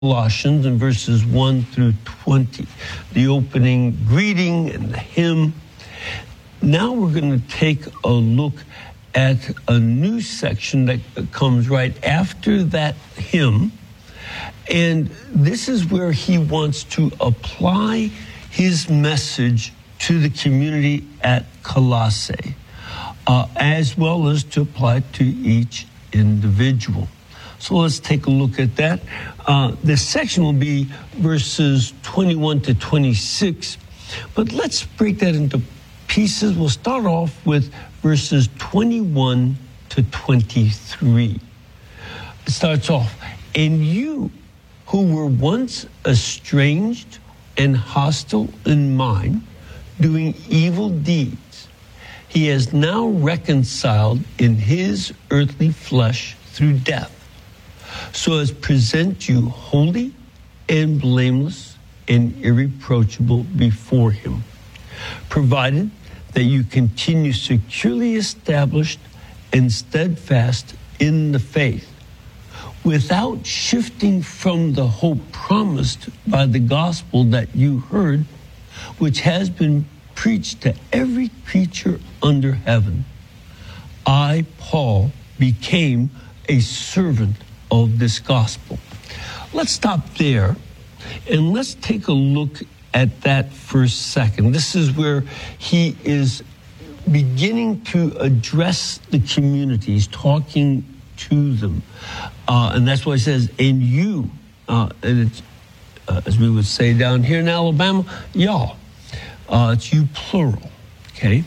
Colossians in verses 1 through 20, the opening greeting and the hymn. Now we're going to take a look at a new section that comes right after that hymn. And this is where he wants to apply his message to the community at Colossae, as well as to apply it to each individual. So let's take a look at that. This section will be verses 21 to 26, but let's break that into pieces. We'll start off with verses 21 to 23. It starts off, "And you who were once estranged and hostile in mind, doing evil deeds, he has now reconciled in his earthly flesh through death, so as present you holy and blameless and irreproachable before him, provided that you continue securely established and steadfast in the faith, without shifting from the hope promised by the gospel that you heard, which has been preached to every creature under heaven. I, Paul, became a servant of this gospel." Let's stop there and let's take a look at that for a second. This is where he is beginning to address the community. He's talking to them. And that's why he says, "And you," and it's, as we would say down here in Alabama, y'all. It's you plural, okay?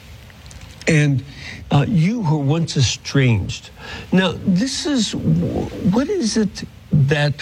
And you who were once estranged. Now, this is, what is it that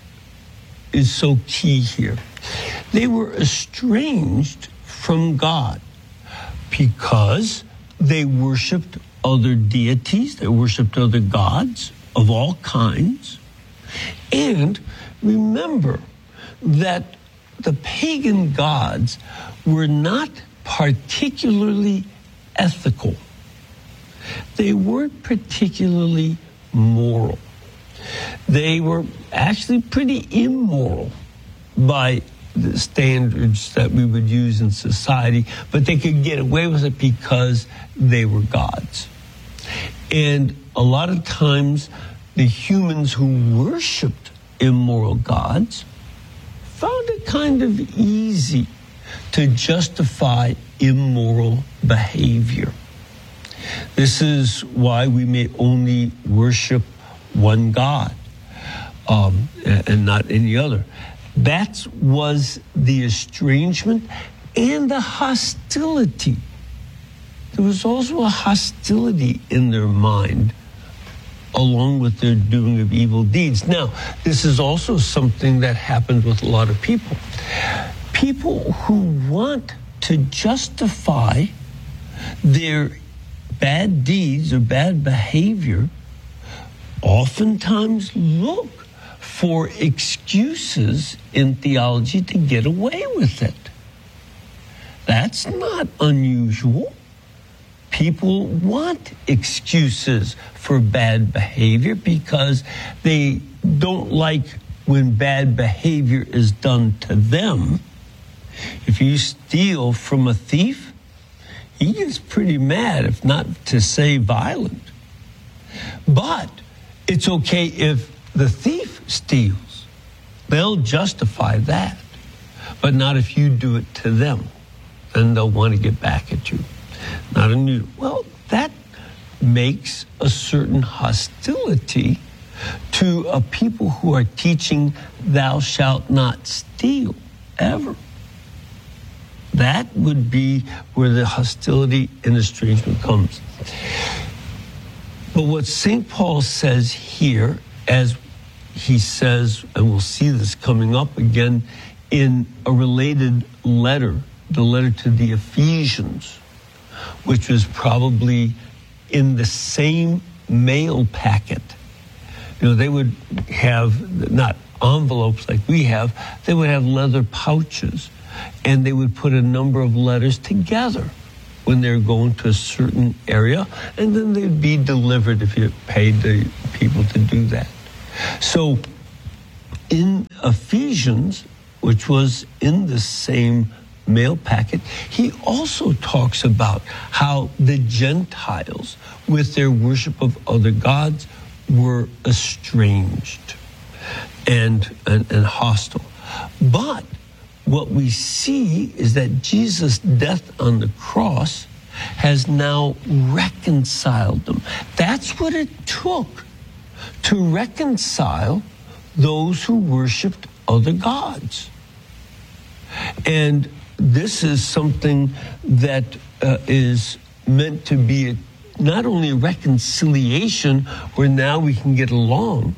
is so key here? They were estranged from God because they worshiped other deities, they worshiped other gods of all kinds. And remember that the pagan gods were not particularly ethical. They weren't particularly moral. They were actually pretty immoral by the standards that we would use in society, but they could get away with it because they were gods. And a lot of times, the humans who worshipped immoral gods found it kind of easy to justify immoral behavior. This is why we may only worship one God and not any other. That was the estrangement and the hostility. There was also a hostility in their mind along with their doing of evil deeds. Now, this is also something that happens with a lot of people. People who want to justify their bad deeds or bad behavior oftentimes look for excuses in theology to get away with it. That's not unusual. People want excuses for bad behavior because they don't like when bad behavior is done to them. If you steal from a thief, he gets pretty mad, if not to say violent. But it's okay if the thief steals. They'll justify that. But not if you do it to them. Then they'll want to get back at you. Not unusual. Well, that makes a certain hostility to a people who are teaching thou shalt not steal ever. That would be where the hostility and estrangement comes. But what St. Paul says here, as he says, and we'll see this coming up again in a related letter, the letter to the Ephesians, which was probably in the same mail packet. You know, they would have not envelopes like we have, they would have leather pouches, and they would put a number of letters together when they're going to a certain area, and then they'd be delivered if you paid the people to do that. So in Ephesians, which was in the same mail packet, he also talks about how the Gentiles, with their worship of other gods, were estranged and hostile. But what we see is that Jesus' death on the cross has now reconciled them. That's what it took to reconcile those who worshiped other gods. And this is something that is meant to be not only a reconciliation where now we can get along,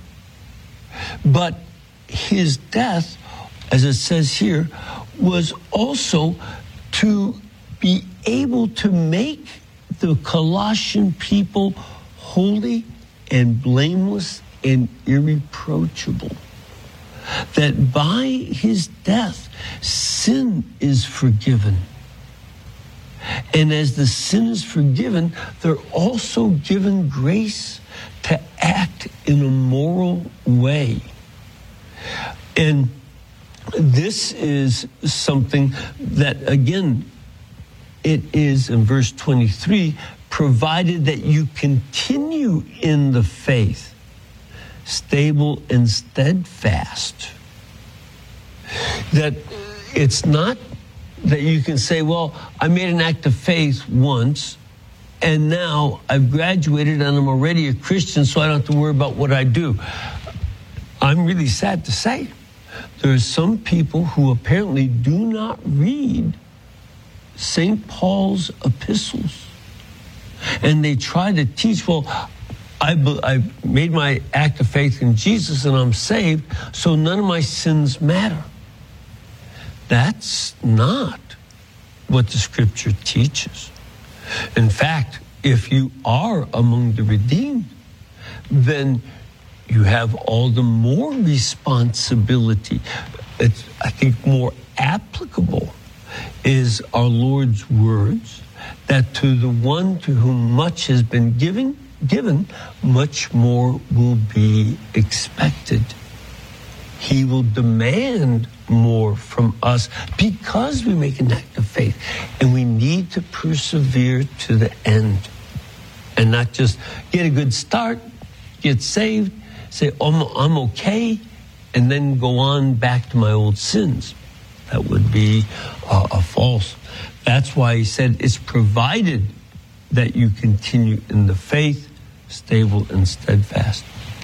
but his death, as it says here, was also to be able to make the Colossian people holy and blameless and irreproachable. That by his death, sin is forgiven. And as the sin is forgiven, they're also given grace to act in a moral way. And this is something that, again, it is in verse 23, provided that you continue in the faith, stable and steadfast. That it's not that you can say, well, I made an act of faith once, and now I've graduated and I'm already a Christian, so I don't have to worry about what I do. I'm really sad to say, there are some people who apparently do not read St. Paul's epistles. And they try to teach, well, I made my act of faith in Jesus and I'm saved, so none of my sins matter. That's not what the scripture teaches. In fact, if you are among the redeemed, then you have all the more responsibility. It's, I think, more applicable is our Lord's words that to the one to whom much has been given, much more will be expected. He will demand more from us because we make an act of faith. And we need to persevere to the end and not just get a good start, get saved, say, I'm okay, and then go on back to my old sins. That would be a false. That's why he said it's provided that you continue in the faith, stable and steadfast.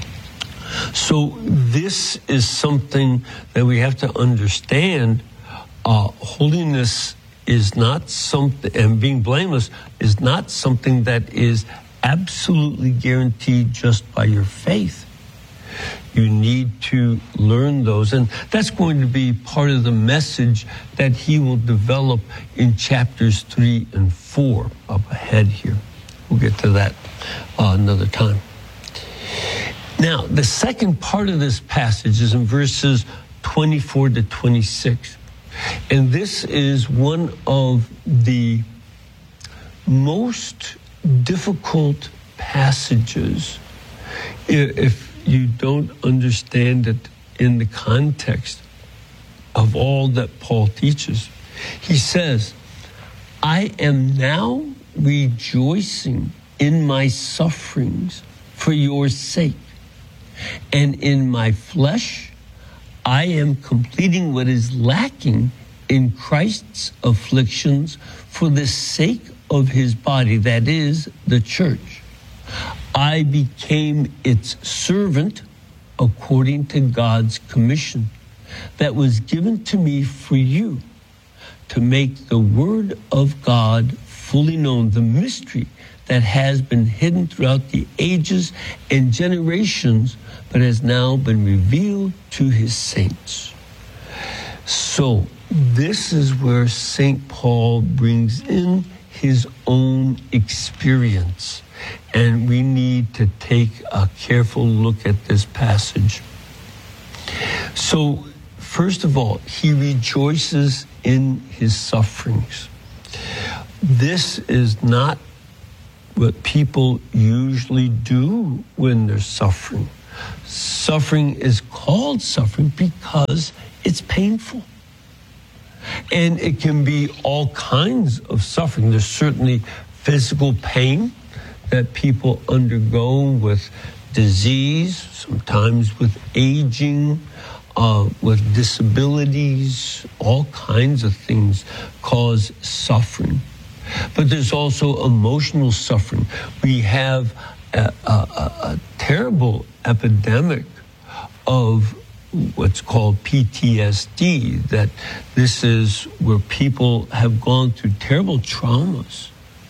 So this is something that we have to understand. Holiness is not something, and being blameless is not something that is absolutely guaranteed just by your faith. You need to learn those. And that's going to be part of the message that he will develop in chapters 3 and 4 up ahead here. We'll get to that another time. Now, the second part of this passage is in verses 24 to 26. And this is one of the most difficult passages if you don't understand it in the context of all that Paul teaches. He says, I am now rejoicing in my sufferings for your sake. And in my flesh, I am completing what is lacking in Christ's afflictions for the sake of his body, that is, the church. I became its servant according to God's commission that was given to me for you, to make the word of God fully known, the mystery that has been hidden throughout the ages and generations, but has now been revealed to his saints. So this is where St. Paul brings in his own experience. And we need to take a careful look at this passage. So, first of all, he rejoices in his sufferings. This is not what people usually do when they're suffering. Suffering is called suffering because it's painful. And it can be all kinds of suffering. There's certainly physical pain that people undergo with disease, sometimes with aging, with disabilities. All kinds of things cause suffering. But there's also emotional suffering. We have a terrible epidemic of what's called PTSD, that this is where people have gone through terrible traumas.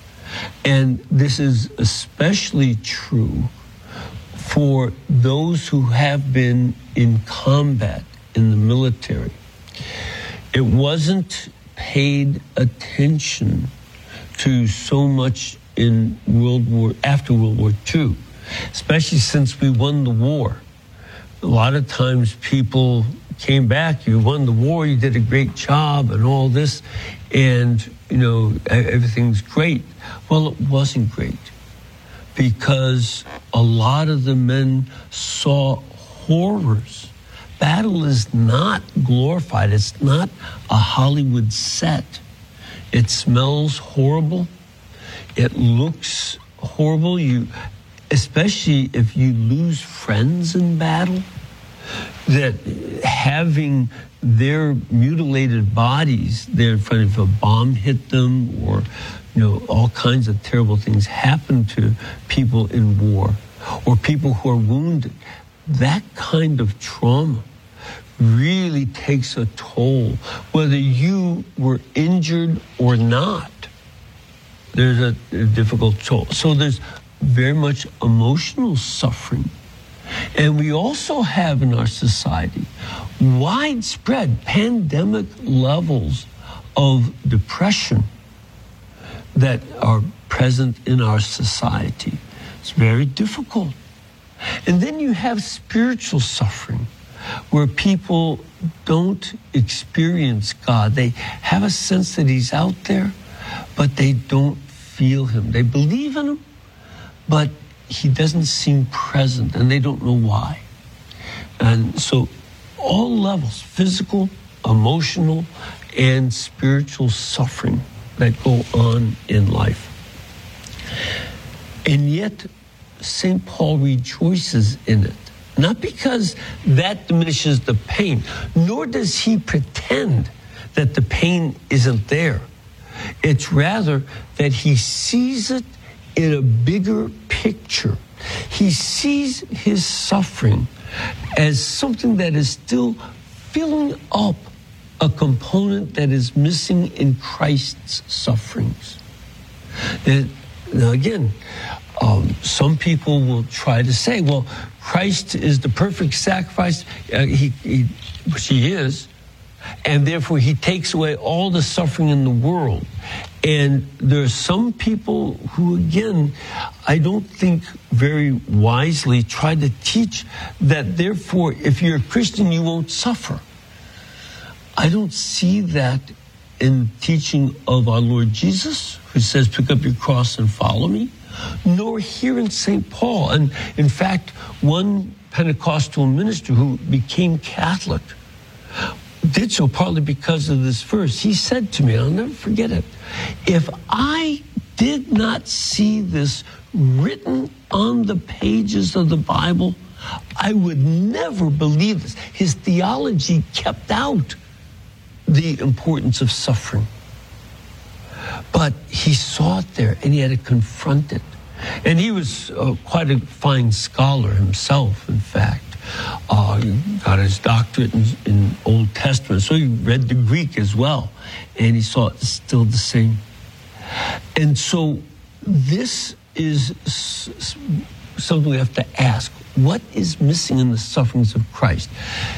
And this is especially true for those who have been in combat in the military. It wasn't paid attention to so much in after World War II, especially since we won the war. A lot of times people came back, you won the war, you did a great job and all this, and everything's great. Well, it wasn't great, because a lot of the men saw horrors. Battle is not glorified. It's not a Hollywood set. It smells horrible. It looks horrible. Especially if you lose friends in battle, that having their mutilated bodies there in front of a bomb hit them, or all kinds of terrible things happen to people in war, or people who are wounded. That kind of trauma really takes a toll, whether you were injured or not. There's a difficult toll. So there's very much emotional suffering. And we also have in our society widespread pandemic levels of depression that are present in our society. It's very difficult. And then you have spiritual suffering, where people don't experience God. They have a sense that he's out there, but they don't feel him. They believe in him, but he doesn't seem present, and they don't know why. And so all levels, physical, emotional, and spiritual suffering that go on in life. And yet, St. Paul rejoices in it. Not because that diminishes the pain, nor does he pretend that the pain isn't there. It's rather that he sees it in a bigger picture. He sees his suffering as something that is still filling up a component that is missing in Christ's sufferings. Now again, some people will try to say, well, Christ is the perfect sacrifice, which he is, and therefore he takes away all the suffering in the world. And there are some people who, again, I don't think very wisely try to teach that therefore if you're a Christian you won't suffer. I don't see that in teaching of our Lord Jesus, who says, pick up your cross and follow me, nor here in St. Paul. And in fact, one Pentecostal minister who became Catholic did so partly because of this verse. He said to me, I'll never forget it, if I did not see this written on the pages of the Bible, I would never believe this. His theology kept out the importance of suffering. But he saw it there, and he had to confront it. And he was quite a fine scholar himself, in fact. He got his doctorate in Old Testament, so he read the Greek as well. And he saw it's still the same. And so this is something we have to ask. What is missing in the sufferings of Christ?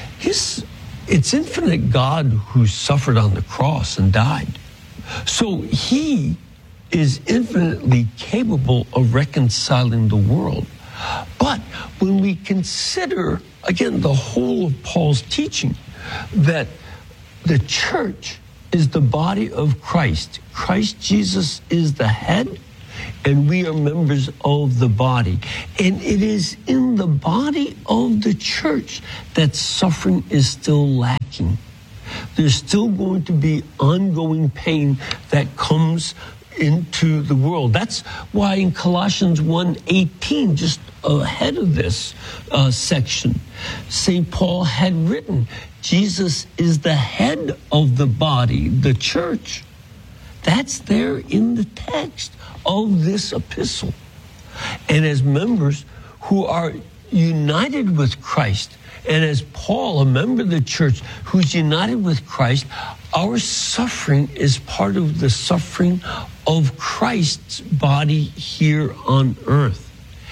It's infinite God who suffered on the cross and died. So he is infinitely capable of reconciling the world. But when we consider, again, the whole of Paul's teaching, that the church is the body of Christ. Christ Jesus is the head, and we are members of the body. And it is in the body of the church that suffering is still lacking. There's still going to be ongoing pain that comes into the world. That's why in Colossians 1:18, just ahead of this section, St. Paul had written, Jesus is the head of the body, the church. That's there in the text of this epistle. And as members who are united with Christ, and as Paul, a member of the church who's united with Christ, our suffering is part of the suffering of Christ's body here on earth.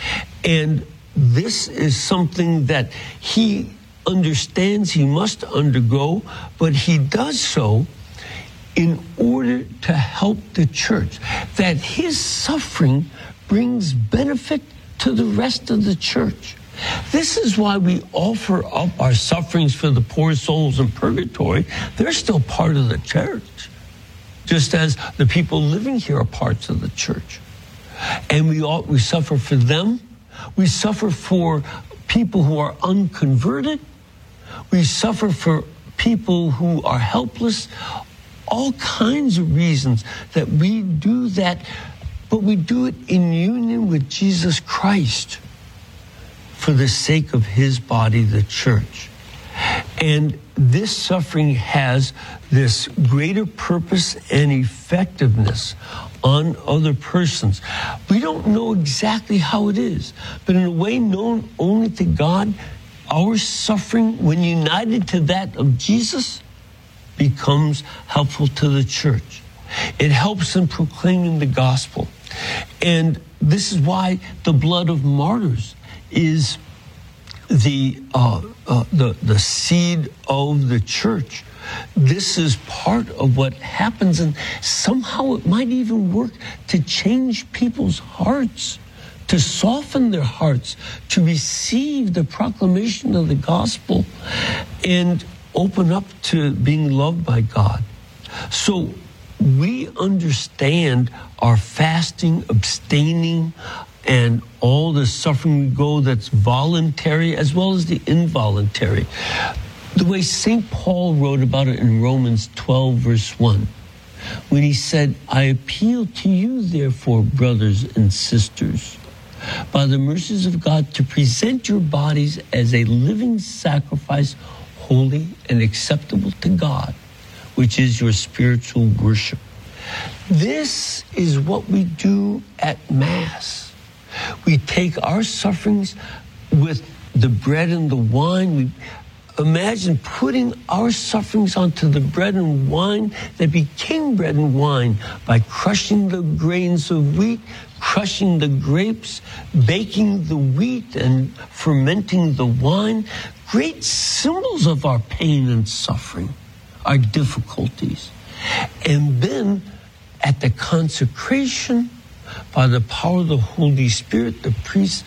And this is something that he understands he must undergo, but he does so in order to help the church, that his suffering brings benefit to the rest of the church. This is why we offer up our sufferings for the poor souls in purgatory. They're still part of the church, just as the people living here are parts of the church. And we suffer for them. We suffer for people who are unconverted. We suffer for people who are helpless. All kinds of reasons that we do that, but we do it in union with Jesus Christ for the sake of his body, the church. And this suffering has this greater purpose and effectiveness on other persons. We don't know exactly how it is, but in a way known only to God, our suffering, when united to that of Jesus, becomes helpful to the church. It helps in proclaiming the gospel. And this is why the blood of martyrs is the seed of the church. This is part of what happens, and somehow it might even work to change people's hearts, to soften their hearts, to receive the proclamation of the gospel and open up to being loved by God. So we understand our fasting, abstaining, and all the suffering we go that's voluntary as well as the involuntary. The way St. Paul wrote about it in Romans 12, verse 1, when he said, I appeal to you, therefore, brothers and sisters, by the mercies of God, to present your bodies as a living sacrifice, holy and acceptable to God, which is your spiritual worship. This is what we do at Mass. We take our sufferings with the bread and the wine. We imagine putting our sufferings onto the bread and wine that became bread and wine by crushing the grains of wheat, crushing the grapes, baking the wheat, and fermenting the wine. Great symbols of our pain and suffering, our difficulties. And then at the consecration, by the power of the Holy Spirit, the priest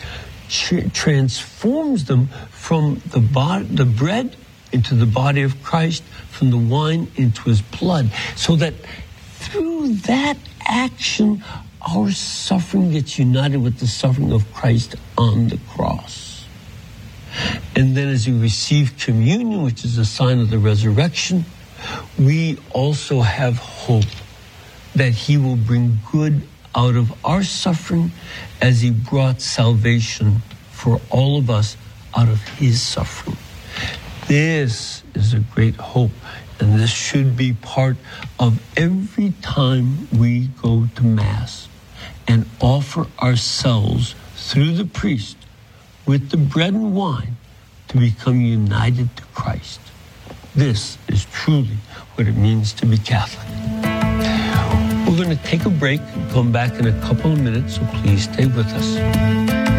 transforms them from the bread into the body of Christ, from the wine into his blood, so that through that action, our suffering gets united with the suffering of Christ on the cross. And then as we receive communion, which is a sign of the resurrection, we also have hope that he will bring good out of our suffering as he brought salvation for all of us out of his suffering. This is a great hope, and this should be part of every time we go to Mass and offer ourselves through the priest with the bread and wine to become united to Christ. This is truly what it means to be Catholic. We're going to take a break and come back in a couple of minutes, so please stay with us.